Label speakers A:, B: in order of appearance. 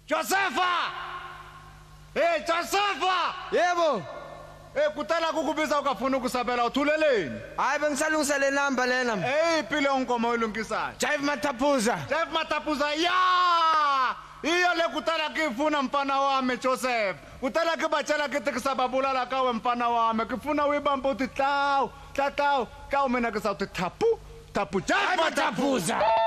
A: Josepha! Hey Josepha!
B: Yebo.
A: Kutala kukubiza ukafuna ukusabela uthuleleni.
B: Hayi bengisalungisa le number lena.
A: Hey phile unkomo olungisayo.
B: Jive Mataphuza.
A: Jive Mataphuza ya! Iyo le kutala kifuna mfana wami Joseph. Kutala kibatshela kithi kusababulala kawe mfana wami. Kifuna uyibamba uthi tlaw, tlaw, mina kusawuthi thapu, thapu Jive Mataphuza.